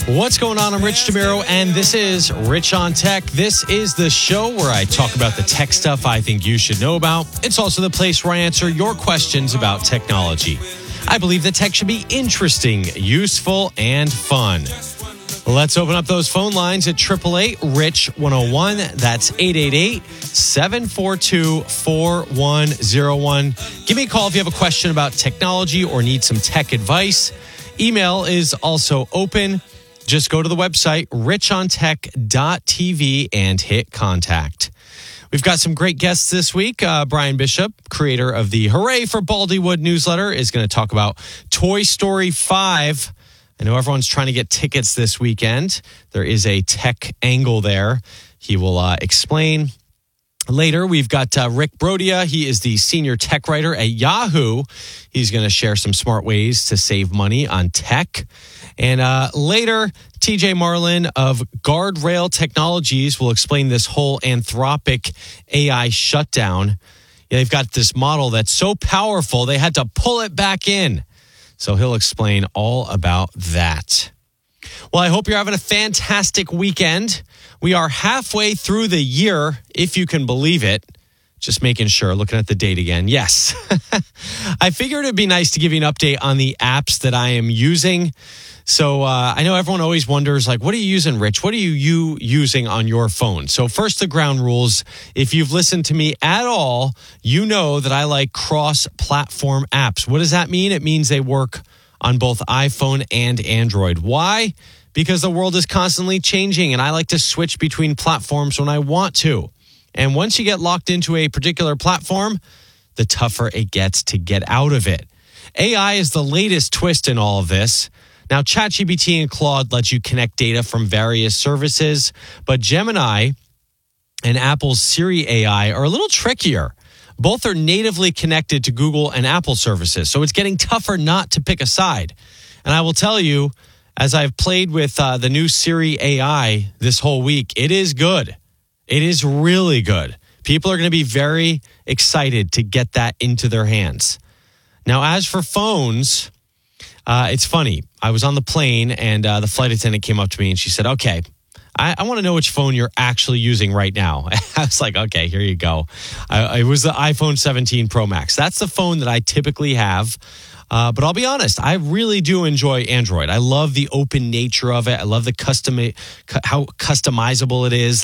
What's going on? I'm Rich DeMiro, and this is Rich on Tech. This is the show where I talk about the tech stuff I think you should know about. It's also the place where I answer your questions about technology. I believe that tech should be interesting, useful, and fun. Let's open up those phone lines at 888-RICH-101. That's 888-742-4101. Give me a call if you have a question about technology or need some tech advice. Email is also open. Just go to the website, richontech.tv, and hit contact. We've got some great guests this week. Brian Bishop, creator of the Hooray for Baldywood newsletter, is going to talk about Toy Story 5. I know everyone's trying to get tickets this weekend. There is a tech angle there. He will explain. Later, we've got Rick Brodia. He is the senior tech writer at Yahoo. He's going to share some smart ways to save money on tech. And later, TJ Marlin of Guardrail Technologies will explain this whole Anthropic AI shutdown. Yeah, they've got this model that's so powerful, they had to pull it back in. So he'll explain all about that. Well, I hope you're having a fantastic weekend. We are halfway through the year, if you can believe it. Just making sure, looking at the date again. Yes. I figured it'd be nice to give you an update on the apps that I am using. So I know everyone always wonders, like, what are you using, Rich? What are you using on your phone? So first, the ground rules. If you've listened to me at all, you know that I like cross-platform apps. What does that mean? It means they work on both iPhone and Android. Why? Because the world is constantly changing, and I like to switch between platforms when I want to. And once you get locked into a particular platform, the tougher it gets to get out of it. AI is the latest twist in all of this. Now, ChatGPT and Claude let you connect data from various services, but Gemini and Apple's Siri AI are a little trickier. Both are natively connected to Google and Apple services, so it's getting tougher not to pick a side. And I will tell you, as I've played with the new Siri AI this whole week, it is good. It is really good. People are going to be very excited to get that into their hands. Now, as for phones, it's funny. I was on the plane and the flight attendant came up to me and she said, okay, I want to know which phone you're actually using right now. I was like, okay, here you go. It was the iPhone 17 Pro Max. That's the phone that I typically have. But I'll be honest, I really do enjoy Android. I love the open nature of it. I love the how customizable it is.